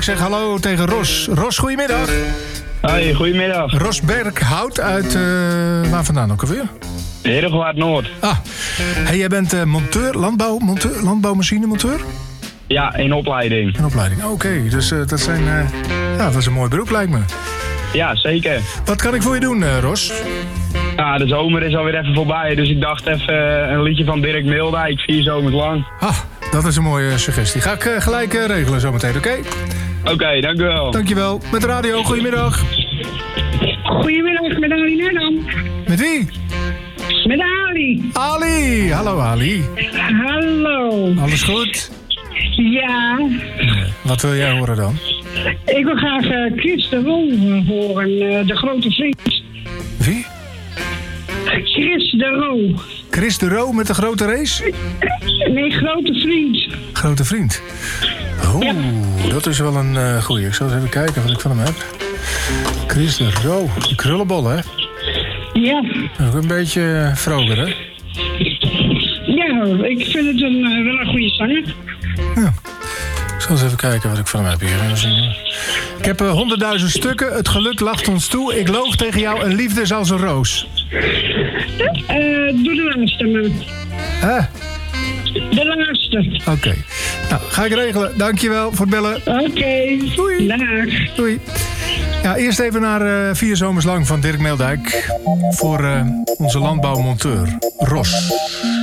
zeg hallo tegen Ros. Ros, goedemiddag. Hoi, goedemiddag. Ros Berghout uit, waar vandaan ook alweer? Herengewaard Noord. Hey, jij bent landbouwmachinemonteur? Ja, in opleiding. In opleiding, oké. Dus dat is een mooi beroep, lijkt me. Ja, zeker. Wat kan ik voor je doen, Ros? Ja, de zomer is alweer even voorbij, dus ik dacht even een liedje van Dirk Mildijk, 4 zomers lang. Dat is een mooie suggestie. Ga ik gelijk regelen zometeen, oké? Oké, dank u wel. Dankjewel. Met de radio, goedemiddag. Goedemiddag, met Ali Nerdam. Met wie? Met Ali. Ali. Hallo Ali. Hallo. Alles goed? Ja. Wat wil jij horen dan? Ik wil graag Chris de Roo horen, de grote vriend. Wie? Chris de Roo. Chris de Roo met de grote race? Nee, grote vriend. Grote vriend. Ja. Dat is wel een goeie. Ik zal eens even kijken wat ik van hem heb. Chris de Roo. De krullenbol, hè? Ja. Ook een beetje vroger, hè? Ja, ik vind het wel een goede zanger. Ja. Ik zal eens even kijken wat ik van hem heb hier. Ik heb 100.000 stukken. Het geluk lacht ons toe. Ik loog tegen jou. Een liefde is als een roos. Doe de laatste, man. De laatste. Oké. Nou, ga ik regelen. Dankjewel voor het bellen. Oké. Doei. Dag. Doei. Ja, eerst even naar 4 zomers lang van Dirk Mildijk. Voor onze landbouwmonteur, Ros.